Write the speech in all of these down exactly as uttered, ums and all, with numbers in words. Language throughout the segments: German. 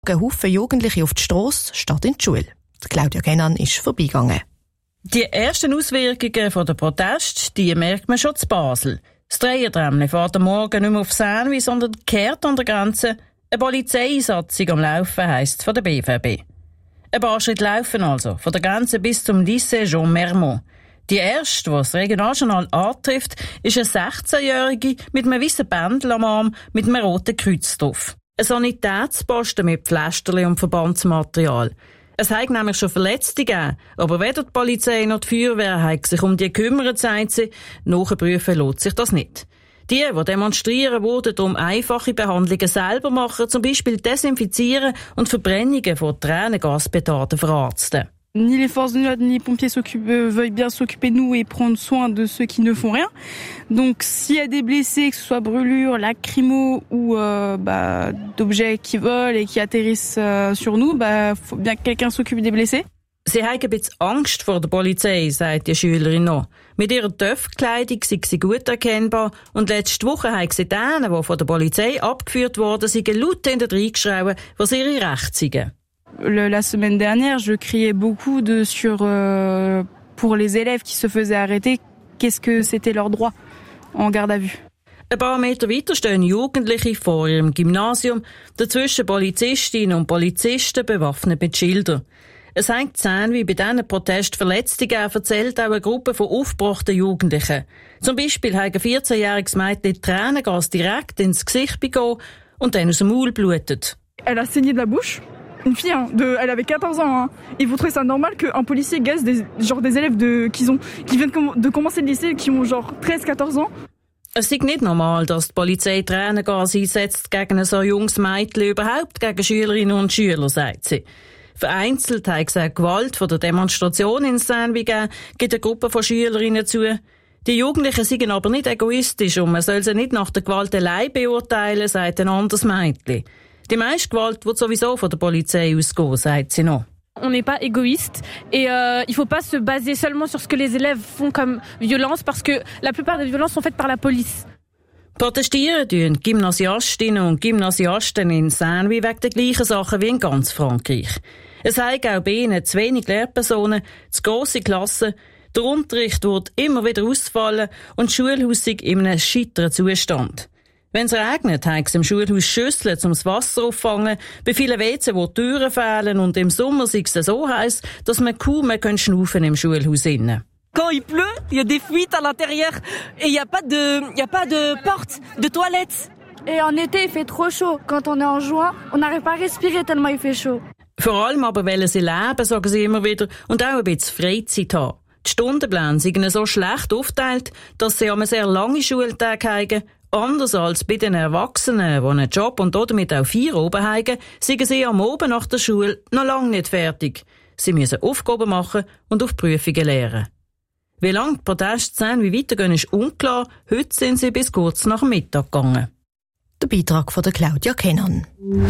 Ein Haufen Jugendliche auf die Strasse statt in die Schule. Claudia Kennan ist vorbeigegangen. Die ersten Auswirkungen der Proteste, die merkt man schon zu Basel. Das Dreierträmmchen fährt am Morgen nicht mehr auf Senwi, sondern kehrt an der Grenze. Eine Polizeieinsatzung am Laufen heisst von der B V B. Ein paar Schritte laufen also, von der Grenze bis zum Lycée Jean Mermont. Die erste, die das Regionaljournal antrifft, ist eine sechzehnjährige mit einem weißen Bändel am Arm mit einem roten Kreuz drauf. Ein Sanitätsposten mit Pflasterli und Verbandsmaterial. Es hat nämlich schon Verletzte gegeben, aber weder die Polizei noch die Feuerwehr haben sich um die gekümmert, sagt sie. Nachprüfen lohnt sich das nicht. Die, die demonstrieren, würden darum einfache Behandlungen selber machen, zum Beispiel desinfizieren und Verbrennungen von Tränengaspetarden verarzten. Ni les forces de l'ordre ni les pompiers s'occupent, veuillent bien s'occuper de nous et prendre soin de ceux qui ne font rien. Donc s'il y a des blessés, que ce soit brûlures, lacrymaux ou euh, bah, d'objets qui volent et qui atterrissent euh, sur nous, bah, faut bien que quelqu'un s'occupe des blessés. Sie haben ein bisschen Angst vor der Polizei, sagt die Schülerin noch. Mit ihrer Töpfkleidung sind sie gut erkennbar und letzte Woche haben sie denen, die von der Polizei abgeführt wurden, sie laut hinter reingeschrien, was ihre Rechte seien. Le, la semaine dernière, je criais beaucoup de, sur, euh, pour les élèves qui se faisaient arrêter, qu'est-ce que c'était leur droit en garde à vue. Ein paar Meter weiter stehen Jugendliche vor ihrem Gymnasium, dazwischen Polizistinnen und Polizisten bewaffnet mit Schildern. Es hängt zehn wie bei diesen Protesten Verletzte gegeben, erzählt auch eine Gruppe von aufgebrachten Jugendlichen. Zum Beispiel hat ein vierzehnjähriges Mädchen Tränengas direkt ins Gesicht bekommen und dann aus dem Maul blutet. Elle a saigné de la bouche. Une fille, hein, de, elle avait quatorze ans. Hein. Et vous trouvez ça normal qu'un policier gaze des, genre des élèves de, qui, ont, qui viennent de commencer le lycée, qui ont genre treize, quatorze ans? Es ist nicht normal, dass die Polizei Tränengas einsetzt gegen so junges Mädchen, überhaupt gegen Schülerinnen und Schüler, sagt sie. Vereinzelt hat es auch Gewalt von der Demonstration in Senwi gegeben, gibt eine Gruppe von Schülerinnen zu. Die Jugendlichen sind aber nicht egoistisch und man soll sie nicht nach der Gewalt allein beurteilen, sagt ein anderes Mädchen. Die meiste Gewalt wird sowieso von der Polizei ausgehen, sagt sie noch. On n'est pas égoïste et euh, il faut pas se baser seulement sur ce que les élèves font comme violence parce que la plupart des violences sont faites par la police. Protestieren tun Gymnasiastinnen und Gymnasiasten in Senwi wegen der gleichen Sachen wie in ganz Frankreich. Es haben auch bei ihnen zu wenig Lehrpersonen, zu grosse Klassen, der Unterricht wird immer wieder ausfallen und das Schulhaus ist in einem scheiteren Zustand. Wenn es regnet, haben sie im Schulhaus Schüsseln, um das Wasser auffangen. Bei vielen W C, wo die Türen fehlen und im Sommer ist es so heiß, dass man kaum mehr schnaufen im Schulhaus innen. Quand il pleut, il y a des fuites à l'intérieur et il y a pas de il y a pas de porte, de toilettes. Et en été, il fait trop chaud. Quand on est en juin, on n'arrive pas à respirer tellement il fait chaud. Vor allem aber wollen sie leben, sagen sie immer wieder, und auch ein bisschen Freizeit haben. Die Stundenpläne sind so schlecht aufgeteilt, dass sie am sehr lange Schultage haben. Anders als bei den Erwachsenen, die einen Job und damit auch vier oben haben, sind sie am Abend nach der Schule noch lange nicht fertig. Sie müssen Aufgaben machen und auf Prüfungen lernen. Wie lange die Proteste sind, wie weitergehen, ist unklar. Heute sind sie bis kurz nach dem Mittag gegangen. Der Beitrag von der Claudia Kennan.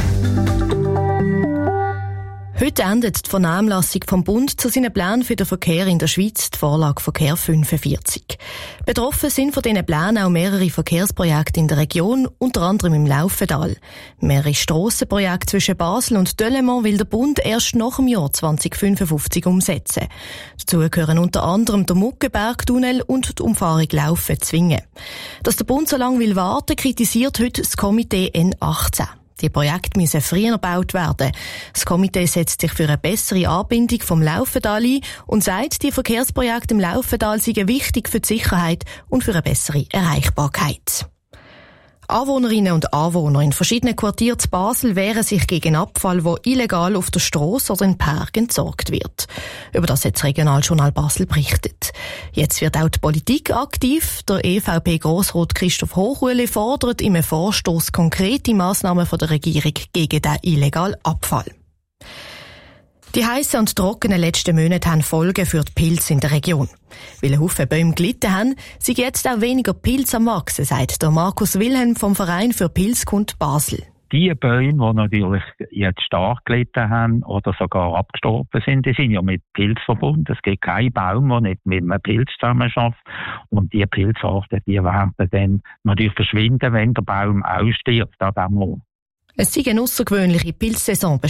Heute endet die Vernehmlassung vom Bund zu seinen Plänen für den Verkehr in der Schweiz, die Vorlage Verkehr fünfundvierzig. Betroffen sind von diesen Plänen auch mehrere Verkehrsprojekte in der Region, unter anderem im Laufental. Mehrere Strassenprojekte zwischen Basel und Delémont will der Bund erst nach dem Jahr zwanzig fünfundfünfzig umsetzen. Dazu gehören unter anderem der Muckenbergtunnel und die Umfahrung Laufen-Zwingen. Dass der Bund so lange will warten, kritisiert heute das Komitee N achtzehn. Die Projekte müssen früher gebaut werden. Das Komitee setzt sich für eine bessere Anbindung vom Laufental ein und sagt, die Verkehrsprojekte im Laufental seien wichtig für die Sicherheit und für eine bessere Erreichbarkeit. Anwohnerinnen und Anwohner in verschiedenen Quartieren zu Basel wehren sich gegen Abfall, der illegal auf der Strasse oder in Park entsorgt wird. Über das hat das Regionaljournal Basel berichtet. Jetzt wird auch die Politik aktiv. Der E V P-Grossrat Christoph Hochhueli fordert im Vorstoss konkrete Massnahmen von der Regierung gegen den illegalen Abfall. Die heissen und trockenen letzten Monate haben Folgen für die Pilze in der Region. Weil ein Haufen Bäume gelitten haben, sind jetzt auch weniger Pilze am Wachsen, sagt der Markus Wilhelm vom Verein für Pilzkunde Basel. Die Bäume, die natürlich jetzt stark gelitten haben oder sogar abgestorben sind, die sind ja mit Pilz verbunden. Es gibt keinen Baum, der nicht mit einem Pilz zusammenarbeitet. Und die Pilzarten, die werden dann natürlich verschwinden, wenn der Baum ausstirbt an diesem Ort. Es sei eine außergewöhnliche Pilzsaison